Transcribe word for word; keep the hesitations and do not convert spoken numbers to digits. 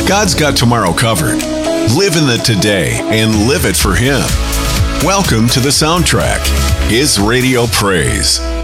God's got tomorrow covered. Live in the today and live it for Him. Welcome to The Soundtrack, His radio praise.